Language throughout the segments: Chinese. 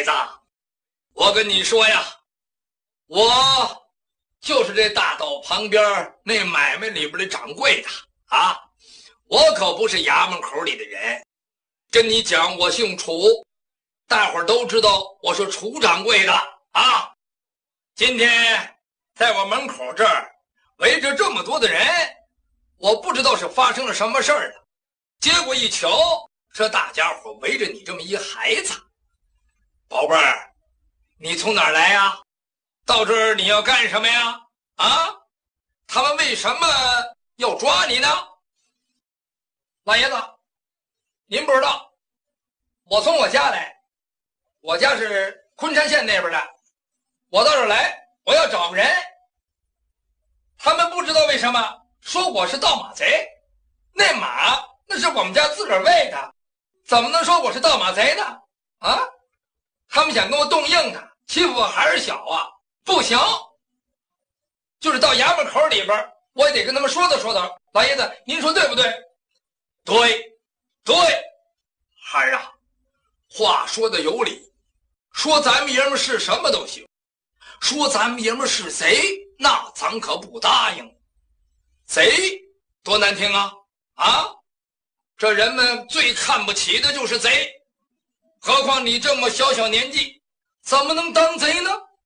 孩子，我跟你说呀，我就是这大道旁边那买卖里边的掌柜的啊，我可不是衙门口里的人。跟你讲，我姓楚，大伙儿都知道我是楚掌柜的啊。今天在我门口这儿围着这么多的人，我不知道是发生了什么事儿了。结果一瞧，这大家伙围着你这么一孩子。宝贝儿，你从哪儿来呀？到这儿你要干什么呀？啊？他们为什么要抓你呢？老爷子，您不知道，我从我家来，我家是昆山县那边的，我到这儿来，我要找个人。他们不知道为什么说我是盗马贼，那马那是我们家自个儿喂的，怎么能说我是盗马贼呢？啊？他们想跟我动硬的，欺负我还是小啊，不行，就是到衙门口里边，我也得跟他们说道说道。老爷子，您说对不对？对，孩儿啊，话说的有理，说咱们爷们是什么都行，说咱们爷们是贼，那咱可不答应。贼多难听啊！啊，这人们最看不起的就是贼，何况你这么小年纪，怎么能当贼呢？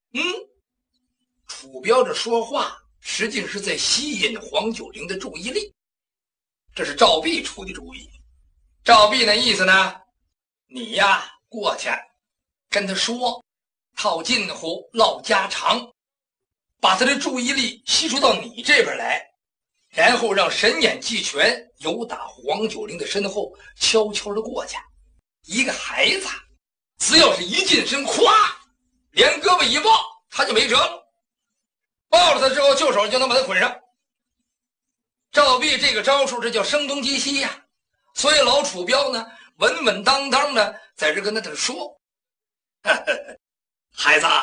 楚彪这说话实际是在吸引黄九龄的注意力，这是赵壁出的主意。赵壁那意思呢，你呀过去跟他说，套近乎唠家常，把他的注意力吸收到你这边来，然后让神眼季全由打黄九龄的身后悄悄的过去。一个孩子只要是一近身，咵连胳膊一抱，他就没辙了。抱了他之后，就手就能把他捆上。赵壁这个招数，这叫声东击西呀。所以老楚彪呢，稳稳当当的在这跟他说：“孩子，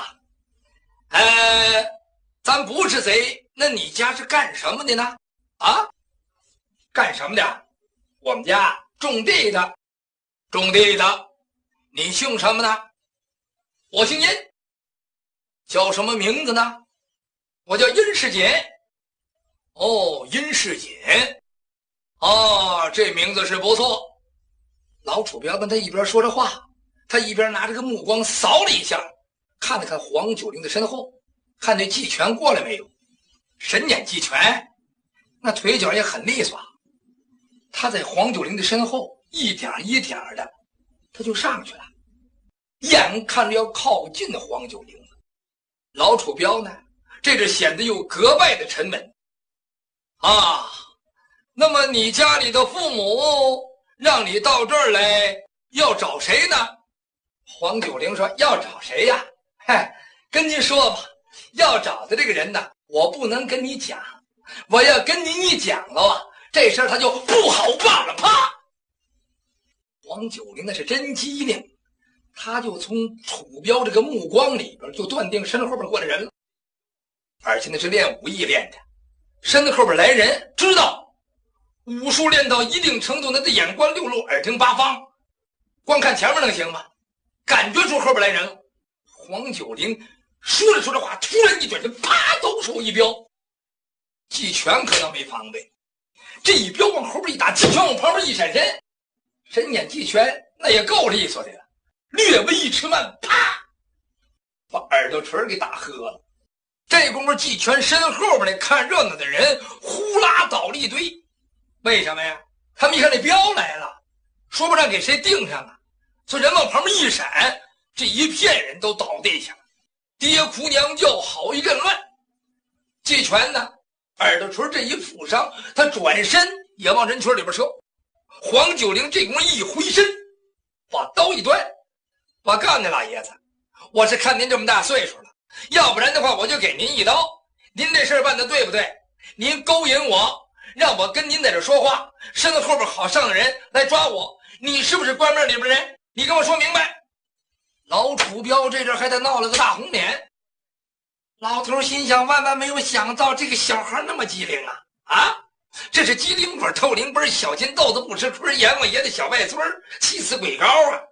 咱不是贼，那你家是干什么的呢？啊，干什么的？我们家种地的。种地的，你姓什么呢？我姓殷。叫什么名字呢？我叫殷世锦。哦，殷世锦。哦，这名字是不错。老楚彪跟他一边说着话，他一边拿着个目光扫了一下，看了看黄九龄的身后，看那季全过来没有。神眼季全那腿脚也很利索，他在黄九龄的身后一点一点的他就上去了，眼看着要靠近黄九龄了。老楚彪呢，这就显得又格外的沉稳啊。那么你家里的父母让你到这儿来，要找谁呢？黄九龄说：要找谁呀？跟您说吧，要找的这个人呢，我不能跟你讲，我要跟您一讲了啊，这事儿他就不好办了。啪！黄九龄那是真机灵，他就从楚彪这个目光里边就断定身后边过来人了，而且那是练武艺练的，身后边来人，知道武术练到一定程度，那得眼观六路，耳听八方，光看前面能行吗？感觉出后边来人了。黄九龄说着说着话，突然一转身，啪，抖手一飙。季全可倒没防备，这一飙往后边一打，季全往旁边一闪身，神眼季全那也够利索的了，略微一迟慢，啪，把耳朵垂给打喝了。这功夫，季全身后边那看热闹的人呼啦倒了一堆。为什么呀？他们一看那镖来了，说不上给谁盯上了，所以人往旁边一闪，这一片人都倒地下了，爹哭娘叫，好一阵乱。季全呢，耳朵垂这一负伤，他转身也往人群里边撤。黄九龄这功夫一回身，把刀一端：我告诉你老爷子，我是看您这么大岁数了，要不然的话我就给您一刀。您这事儿办得对不对？您勾引我，让我跟您在这说话，身子后边好上的人来抓我，你是不是官面里边人？你跟我说明白。老楚彪这阵还得闹了个大红脸，老头心想，万万没有想到这个小孩那么机灵啊！这是机灵鬼透灵本，小金豆子不吃亏，阎王爷的小外孙，气死鬼高啊！